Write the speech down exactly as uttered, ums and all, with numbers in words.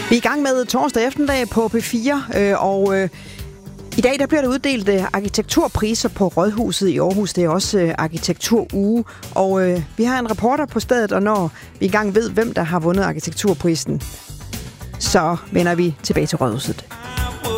Vi er i gang med torsdag eftermiddag på P fire, øh, og øh, i dag der bliver der uddelt øh, arkitekturpriser på Rådhuset i Aarhus. Det er også øh, arkitekturuge, og øh, vi har en reporter på stedet, og når vi engang ved, hvem der har vundet arkitekturprisen, så vender vi tilbage til Rådhuset.